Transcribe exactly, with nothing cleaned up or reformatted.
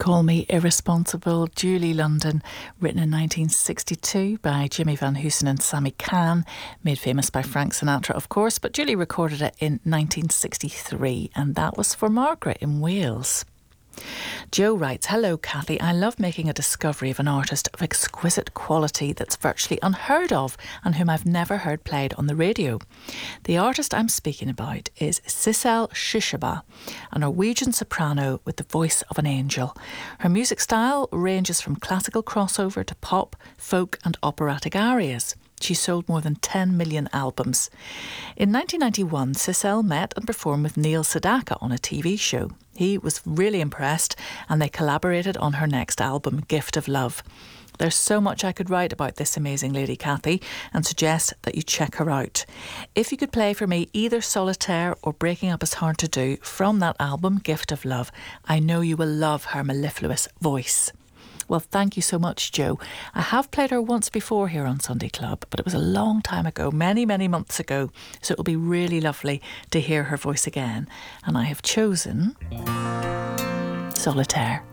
Call Me Irresponsible, Julie London, written in nineteen sixty-two by Jimmy Van Heusen and Sammy Cahn, made famous by Frank Sinatra, of course, but Julie recorded it in nineteen sixty-three, and that was for Margaret in Wales. Joe writes, "Hello Kathy, I love making a discovery of an artist of exquisite quality that's virtually unheard of and whom I've never heard played on the radio. The artist I'm speaking about is Sissel Kyrkjebø, a Norwegian soprano with the voice of an angel. Her music style ranges from classical crossover to pop, folk and operatic arias. She sold more than ten million albums. In nineteen ninety-one, Sissel met and performed with Neil Sedaka on a T V show. He was really impressed and they collaborated on her next album, Gift of Love. There's so much I could write about this amazing lady, Kathy, and suggest that you check her out. If you could play for me either Solitaire or Breaking Up Is Hard to Do from that album, Gift of Love, I know you will love her mellifluous voice." Well, thank you so much, Joe. I have played her once before here on Sunday Club, but it was a long time ago, many, many months ago. So it'll be really lovely to hear her voice again. And I have chosen Solitaire.